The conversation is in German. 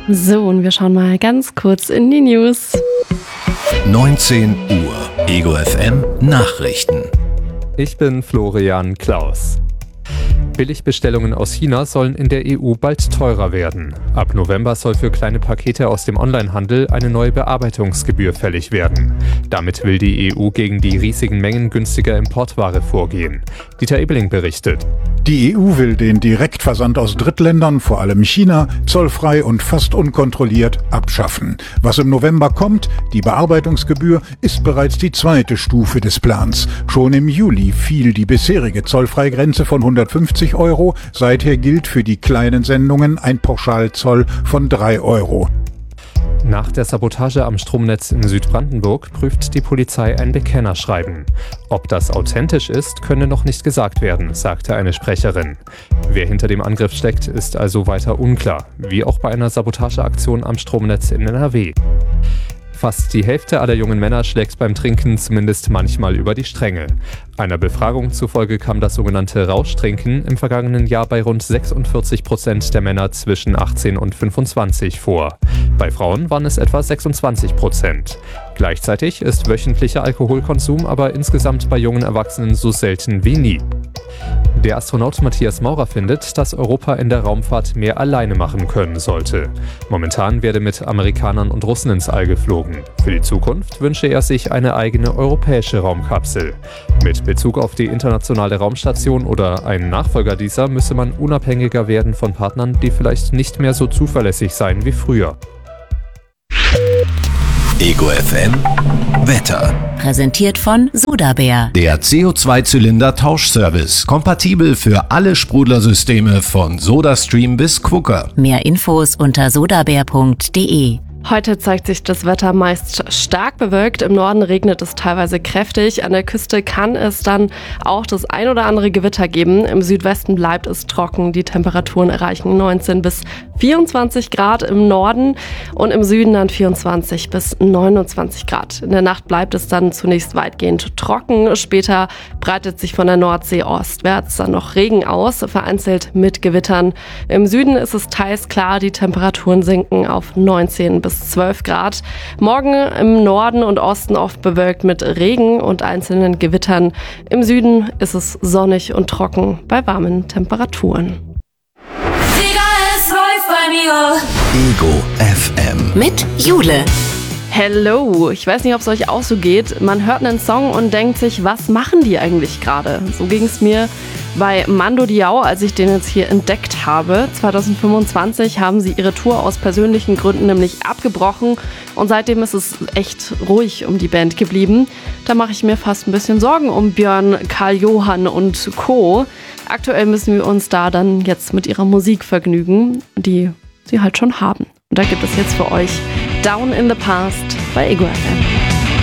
So, und wir schauen mal ganz kurz in die News. 19 Uhr. Ego FM Nachrichten. Ich bin Florian Klaus. Billigbestellungen aus China sollen in der EU bald teurer werden. Ab November soll für kleine Pakete aus dem Onlinehandel eine neue Bearbeitungsgebühr fällig werden. Damit will die EU gegen die riesigen Mengen günstiger Importware vorgehen. Dieter Ebeling berichtet. Die EU will den Direktversand aus Drittländern, vor allem China, zollfrei und fast unkontrolliert abschaffen. Was im November kommt, die Bearbeitungsgebühr, ist bereits die zweite Stufe des Plans. Schon im Juli fiel die bisherige Zollfreigrenze von 150 €. Seither gilt für die kleinen Sendungen ein Pauschalzoll von 3 €. Nach der Sabotage am Stromnetz in Südbrandenburg prüft die Polizei ein Bekennerschreiben. Ob das authentisch ist, könne noch nicht gesagt werden, sagte eine Sprecherin. Wer hinter dem Angriff steckt, ist also weiter unklar, wie auch bei einer Sabotageaktion am Stromnetz in NRW. Fast die Hälfte aller jungen Männer schlägt beim Trinken zumindest manchmal über die Stränge. Einer Befragung zufolge kam das sogenannte Rauschtrinken im vergangenen Jahr bei rund 46% der Männer zwischen 18 und 25 vor. Bei Frauen waren es etwa 26%. Gleichzeitig ist wöchentlicher Alkoholkonsum aber insgesamt bei jungen Erwachsenen so selten wie nie. Der Astronaut Matthias Maurer findet, dass Europa in der Raumfahrt mehr alleine machen können sollte. Momentan werde mit Amerikanern und Russen ins All geflogen. Für die Zukunft wünsche er sich eine eigene europäische Raumkapsel. Mit Bezug auf die internationale Raumstation oder einen Nachfolger dieser müsse man unabhängiger werden von Partnern, die vielleicht nicht mehr so zuverlässig seien wie früher. Ego FM Wetter. Präsentiert von Sodabär. Der CO2-Zylinder-Tauschservice. Kompatibel für alle Sprudlersysteme von SodaStream bis Quooker. Mehr Infos unter sodabär.de. Heute zeigt sich das Wetter meist stark bewölkt. Im Norden regnet es teilweise kräftig. An der Küste kann es dann auch das ein oder andere Gewitter geben. Im Südwesten bleibt es trocken. Die Temperaturen erreichen 19 bis 24 Grad im Norden und im Süden dann 24 bis 29 Grad. In der Nacht bleibt es dann zunächst weitgehend trocken. Später breitet sich von der Nordsee ostwärts dann noch Regen aus, vereinzelt mit Gewittern. Im Süden ist es teils klar. Die Temperaturen sinken auf 19 bis 12 Grad. Morgen im Norden und Osten oft bewölkt mit Regen und einzelnen Gewittern. Im Süden ist es sonnig und trocken bei warmen Temperaturen. Ego FM Mit Jule. Hello, ich weiß nicht, ob es euch auch so geht. Man hört einen Song und denkt sich, was machen die eigentlich gerade? So ging es mir bei Mando Diao, als ich den jetzt hier entdeckt habe. 2025 haben sie ihre Tour aus persönlichen Gründen nämlich abgebrochen und seitdem ist es echt ruhig um die Band geblieben. Da mache ich mir fast ein bisschen Sorgen um Björn, Karl Johann und Co. Aktuell müssen wir uns da dann jetzt mit ihrer Musik vergnügen, die sie halt schon haben. Und da gibt es jetzt für euch Down in the Past bei Ego FM.